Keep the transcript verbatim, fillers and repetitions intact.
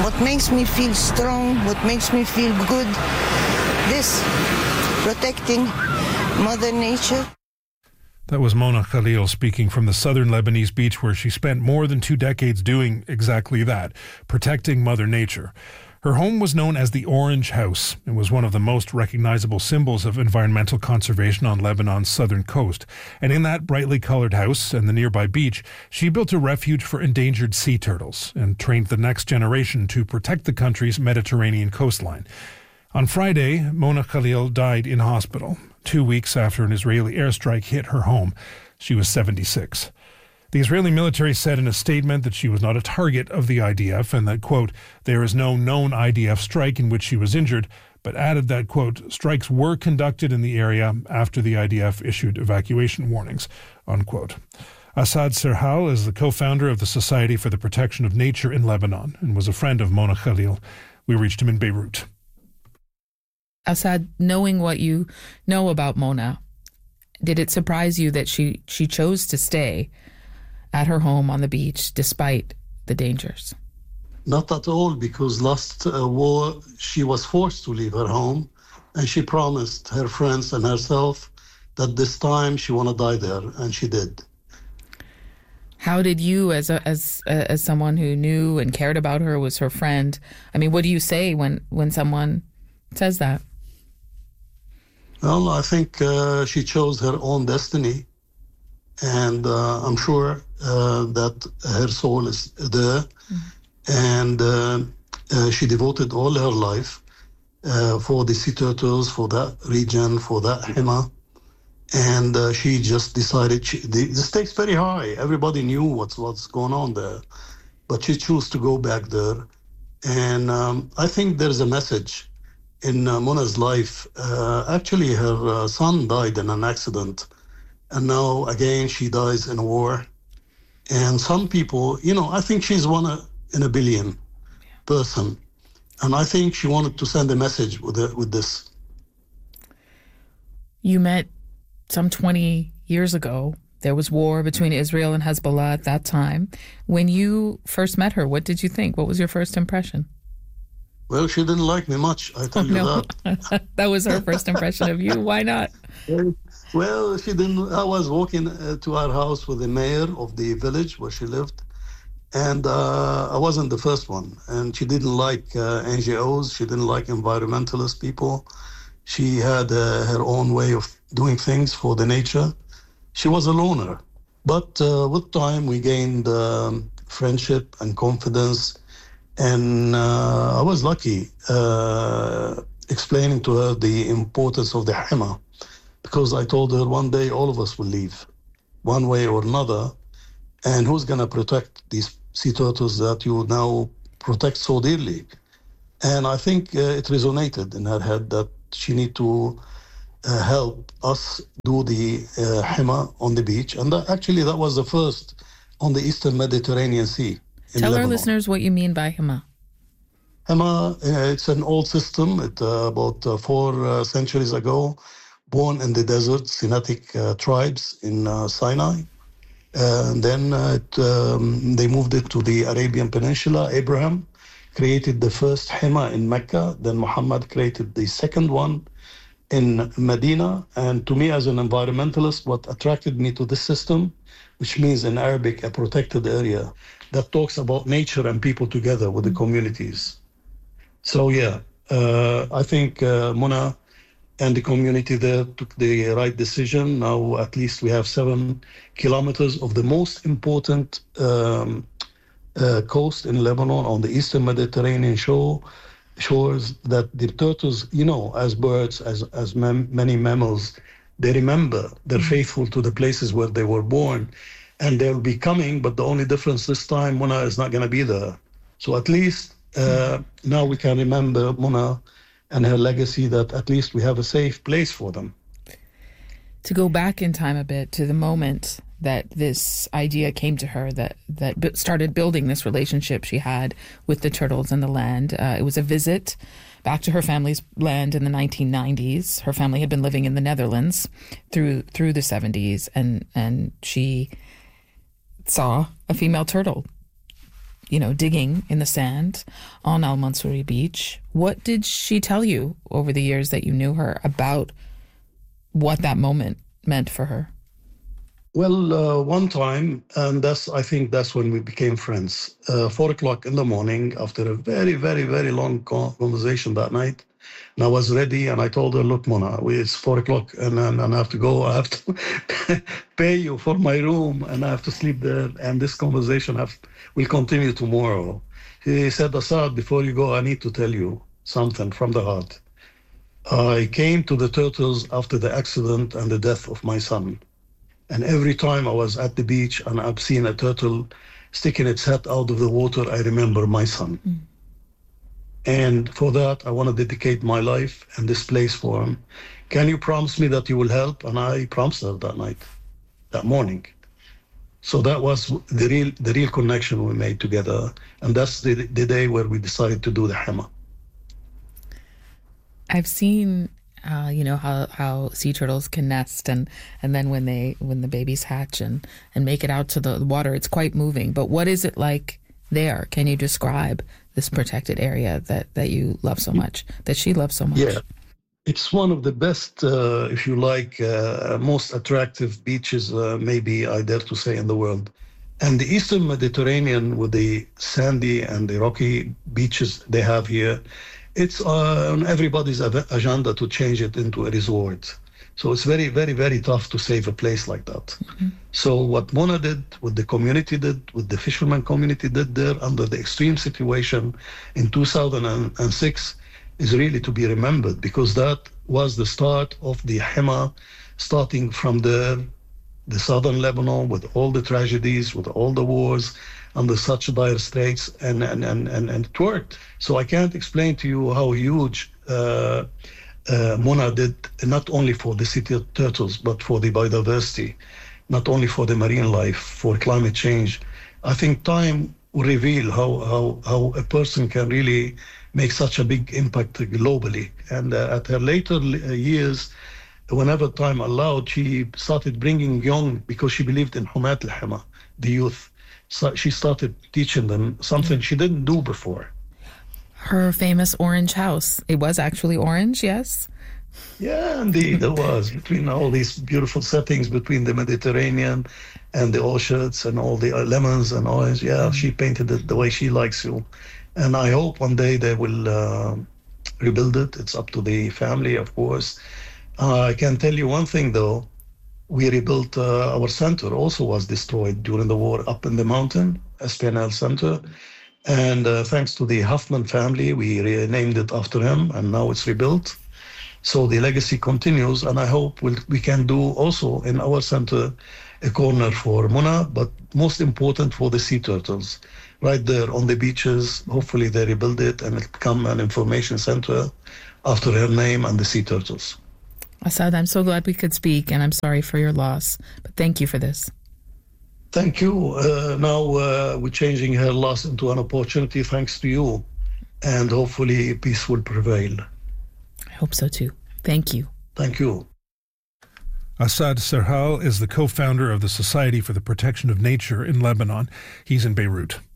what makes me feel strong, what makes me feel good, this, protecting Mother Nature. That was Mona Khalil speaking from the southern Lebanese beach where she spent more than two decades doing exactly that, protecting Mother Nature. Her home was known as the Orange House. It was one of the most recognizable symbols of environmental conservation on Lebanon's southern coast. And in that brightly colored house and the nearby beach, she built a refuge for endangered sea turtles and trained the next generation to protect the country's Mediterranean coastline. On Friday, Mona Khalil died in hospital, two weeks after an Israeli airstrike hit her home. She was seventy-six. The Israeli military said in a statement that she was not a target of the I D F and that, quote, there is no known I D F strike in which she was injured, but added that, quote, strikes were conducted in the area after the I D F issued evacuation warnings, unquote. Assad Serhal is the co-founder of the Society for the Protection of Nature in Lebanon and was a friend of Mona Khalil. We reached him in Beirut. Assad, knowing what you know about Mona, did it surprise you that she, she chose to stay at her home on the beach despite the dangers? Not at all, because last uh, war she was forced to leave her home, and she promised her friends and herself that this time she want to die there, and she did. How did you, as a, as as someone who knew and cared about her, was her friend, I mean, what do you say when, when someone says that? Well, I think uh, she chose her own destiny, and uh, I'm sure uh, that her soul is there, mm-hmm. and uh, uh, she devoted all her life uh, for the sea turtles, for that region, for that Hema, and uh, she just decided, she, the, the stakes very high. Everybody knew what's, what's going on there, but she chose to go back there, and um, I think there's a message in uh, Mona's life. Uh, actually, her uh, son died in an accident, and now again she dies in a war. And some people, you know, I think she's one in a billion person, and I think she wanted to send a message with it, with this. You met some twenty years ago. There was war between Israel and Hezbollah at that time. When you first met her, what did you think? What was your first impression? Well, she didn't like me much, I tell oh, you no. that. That was her first impression of you. Why not? Well, she didn't. I was walking uh, to our house with the mayor of the village where she lived, and uh, I wasn't the first one. And she didn't like uh, N G Os. She didn't like environmentalist people. She had uh, her own way of doing things for the nature. She was a loner. But uh, with time, we gained um, friendship and confidence. And uh, I was lucky uh, explaining to her the importance of the Hema, because I told her one day all of us will leave, one way or another, and who's going to protect these sea turtles that you now protect so dearly? And I think uh, it resonated in her head that she need to uh, help us do the uh, Hema on the beach. And that, actually, that was the first on the Eastern Mediterranean Sea. Tell Lebanon. Our listeners what you mean by Hema. Hema, uh, it's an old system. It, uh, about uh, four uh, centuries ago, born in the desert, Semitic uh, tribes in uh, Sinai. Uh, and then uh, it, um, they moved it to the Arabian Peninsula. Abraham created the first Hema in Mecca. Then Muhammad created the second one in Medina. And to me, as an environmentalist, what attracted me to this system, which means in Arabic, a protected area, that talks about nature and people together with the communities. So, yeah, uh, I think uh, Mona and the community there took the right decision. Now, at least we have seven kilometers of the most important um, uh, coast in Lebanon on the Eastern Mediterranean shore, shores that the turtles, you know, as birds, as, as mem- many mammals, they remember, they're faithful to the places where they were born. And they'll be coming, but the only difference this time, Mona is not going to be there. So at least uh, now we can remember Mona and her legacy, that at least we have a safe place for them. To go back in time a bit to the moment that this idea came to her, that, that started building this relationship she had with the turtles and the land. Uh, it was a visit back to her family's land in the nineteen nineties. Her family had been living in the Netherlands through through the seventies, and, and she saw a female turtle you know, digging in the sand on Al Mansouri Beach. What did she tell you over the years that you knew her about what that moment meant for her? Well, uh, one time, and that's I think that's when we became friends. Uh, four o'clock in the morning, after a very, very, very long conversation that night, and I was ready, and I told her, "Look, Mona, it's four o'clock, and, and, and I have to go. I have to pay you for my room, and I have to sleep there. And this conversation have, will continue tomorrow." He said, "Assad, before you go, I need to tell you something from the heart. I came to the turtles after the accident and the death of my son. And every time I was at the beach and I've seen a turtle sticking its head out of the water, I remember my son. Mm. And for that, I want to dedicate my life and this place for him. Can you promise me that you will help?" And I promised her that night, that morning. So that was the real the real connection we made together. And that's the, the day where we decided to do the Hema. I've seen... Uh, you know how, how sea turtles can nest, and, and then when they when the babies hatch and, and make it out to the water, it's quite moving. But what is it like there? Can you describe this protected area that, that you love so much, that she loves so much? Yeah, it's one of the best, uh, if you like, uh, most attractive beaches, uh, maybe I dare to say, in the world. And the Eastern Mediterranean, with the sandy and the rocky beaches they have here, it's uh, on everybody's agenda to change it into a resort. So it's very, very, very tough to save a place like that. Mm-hmm. So what Mona did, what the community did, what the fisherman community did there under the extreme situation in two thousand six is really to be remembered, because that was the start of the Hema, starting from there, the southern Lebanon, with all the tragedies, with all the wars, under such dire straits, and, and, and, and, and it worked. So I can't explain to you how huge uh, uh, Mona did, not only for the city of turtles, but for the biodiversity, not only for the marine life, for climate change. I think time will reveal how, how, how a person can really make such a big impact globally. And uh, at her later years, whenever time allowed, she started bringing young, because she believed in Humat al-Hema, the youth. So she started teaching them something she didn't do before. Her famous orange house. It was actually orange, yes? Yeah, indeed, it was. Between all these beautiful settings, between the Mediterranean and the orchards and all the lemons and orange. Yeah, mm-hmm. She painted it the way she likes you. And I hope one day they will uh, rebuild it. It's up to the family, of course. Uh, I can tell you one thing, though. We rebuilt uh, our center, also was destroyed during the war up in the mountain, S P N L Center. And uh, thanks to the Huffman family, we renamed it after him, and now it's rebuilt. So the legacy continues, and I hope we'll, we can do also in our center a corner for Mona, but most important for the sea turtles. Right there on the beaches, hopefully they rebuild it and it become an information center after her name and the sea turtles. Assad, I'm so glad we could speak, and I'm sorry for your loss, but thank you for this. Thank you. Uh, now uh, we're changing her loss into an opportunity thanks to you, and hopefully peace will prevail. I hope so too. Thank you. Thank you. Assad Serhal is the co-founder of the Society for the Protection of Nature in Lebanon. He's in Beirut.